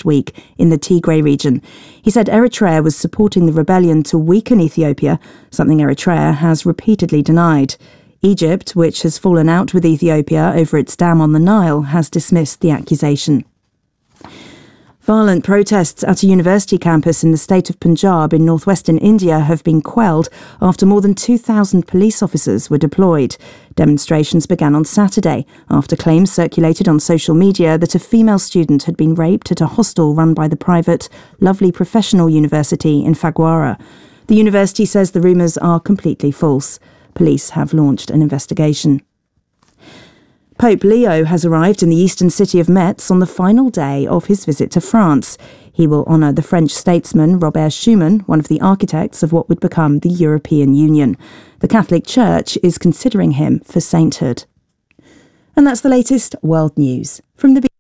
week in the Tigray region. He said Eritrea was supporting the rebellion to weaken Ethiopia, something Eritrea has repeatedly denied. Egypt, which has fallen out with Ethiopia over its dam on the Nile, has dismissed the accusation. Violent protests at a university campus in the state of Punjab in northwestern India have been quelled after more than 2,000 police officers were deployed. Demonstrations began on Saturday after claims circulated on social media that a female student had been raped at a hostel run by the private Lovely Professional University in Phagwara. The university says the rumours are completely false. Police have launched an investigation. Pope Leo has arrived in the eastern city of Metz on the final day of his visit to France. He will honour the French statesman Robert Schuman, one of the architects of what would become the European Union. The Catholic Church is considering him for sainthood. And that's the latest world news from the